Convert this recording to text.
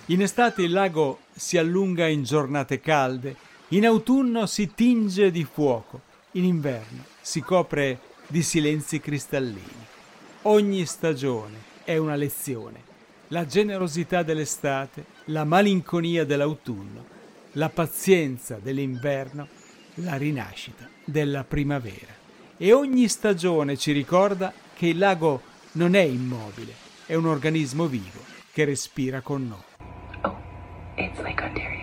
In estate il lago si allunga in giornate calde, in autunno si tinge di fuoco, in inverno si copre di silenzi cristallini. Ogni stagione è una lezione. La generosità dell'estate, la malinconia dell'autunno, la pazienza dell'inverno, la rinascita della primavera. E ogni stagione ci ricorda che il lago non è immobile, è un organismo vivo che respira con noi. Oh, it's like Ontario.